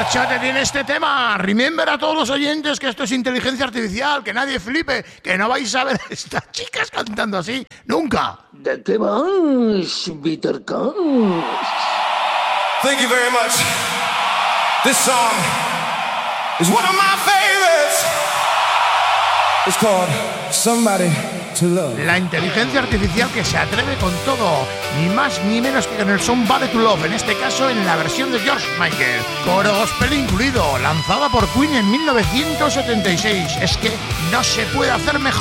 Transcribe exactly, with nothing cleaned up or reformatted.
marchote tiene este tema. Remember a todos los oyentes que esto es inteligencia artificial, que nadie flipe, que no vais a ver a estas chicas cantando así, nunca. ¿De qué vas, Peter Kans? Thank you very much. This song is one of my favorites. It's called Somebody to Love. La inteligencia artificial que se atreve con todo, ni más ni menos que con el Somebody to Love, en este caso en la versión de George Michael, coro gospel incluido, lanzada por Queen en mil novecientos setenta y seis. Es que no se puede hacer mejor.